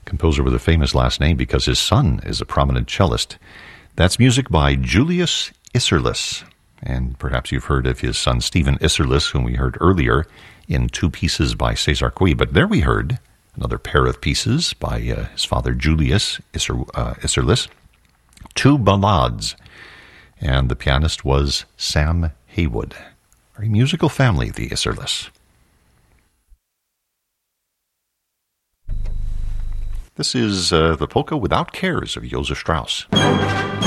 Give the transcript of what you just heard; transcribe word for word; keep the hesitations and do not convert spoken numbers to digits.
composer with a famous last name because his son is a prominent cellist. That's music by Julius Isserlis. And perhaps you've heard of his son Stephen Isserlis, whom we heard earlier in two pieces by César Cui. But there we heard another pair of pieces by uh, his father Julius Isser, uh, Isserlis. Two ballades. And the pianist was Sam Haywood. Very musical family, the Isserlis. This is uh, the polka Without Cares of Josef Strauss.